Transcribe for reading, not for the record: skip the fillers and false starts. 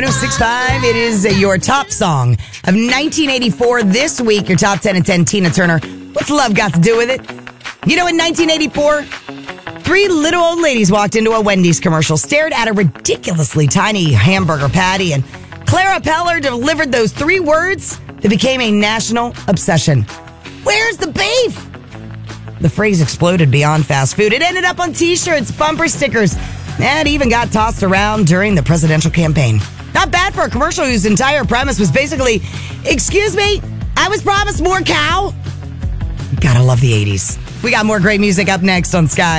106.5. It is your top song of 1984 this week. Your top 10 at 10, Tina Turner. What's love got to do with it? You know, in 1984, three little old ladies walked into a Wendy's commercial, stared at a ridiculously tiny hamburger patty, and Clara Peller delivered those three words that became a national obsession. Where's the beef? The phrase exploded beyond fast food. It ended up on T-shirts, bumper stickers, and even got tossed around during the presidential campaign. Not bad for a commercial whose entire premise was basically, excuse me, I was promised more cow. Gotta love the 80s. We got more great music up next on Sky.